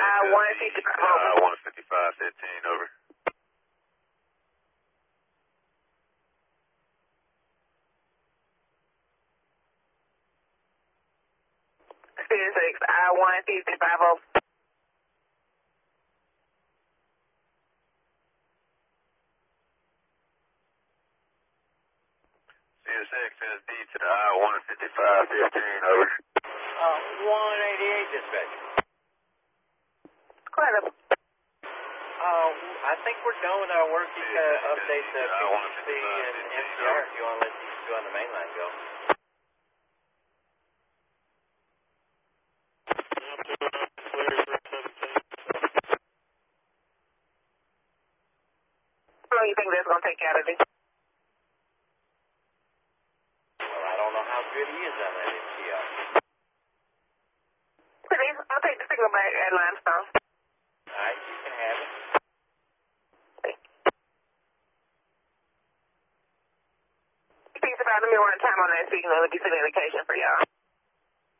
I-155, over. Six, I-155, over. CSXSD to the I-155, over. 188 dispatch. Clear. I think we're done with our work. You gotta update the PCC and MCR if you want to let these two on the main line go. How long do you think that's going to take out of this? Well, I don't know how good he is on that MCR. Please, I'll take the signal back at Limestone. All right, you can have it. Please, about me one time on that signal. It'll be some indication for y'all.